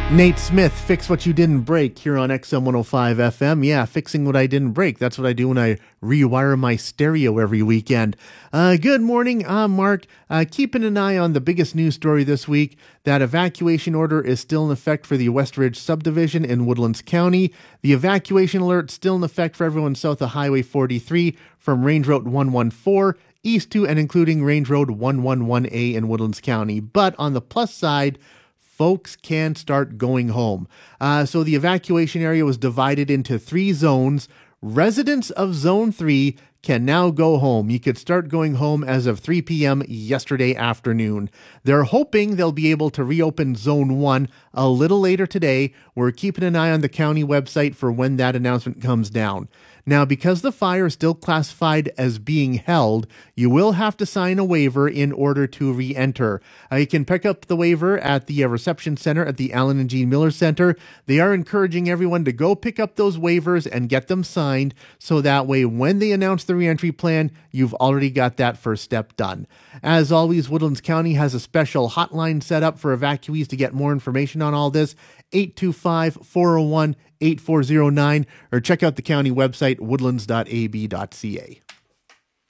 Nate Smith, Fix What You Didn't Break here on XM 105 FM. Yeah, fixing what I didn't break. That's what I do when I rewire my stereo every weekend. Good morning, I'm Mark. Keeping an eye on the biggest news story this week. That evacuation order is still in effect for the Westridge subdivision in Woodlands County. The evacuation alert still in effect for everyone south of Highway 43 from Range Road 114 east to and including Range Road 111A in Woodlands County. But on the plus side, folks can start going home. So the evacuation area was divided into 3 zones. Residents of Zone 3 can now go home. You could start going home as of 3 p.m. yesterday afternoon. They're hoping they'll be able to reopen Zone 1 a little later today. We're keeping an eye on the county website for when that announcement comes down. Now, because the fire is still classified as being held, you will have to sign a waiver in order to re-enter. You can pick up the waiver at the reception center at the Allen and Jean Miller Center. They are encouraging everyone to go pick up those waivers and get them signed, so that way when they announce the re-entry plan, you've already got that first step done. As always, Woodlands County has a special hotline set up for evacuees to get more information on all this, 825-401-8409, or check out the county website, woodlands.ab.ca.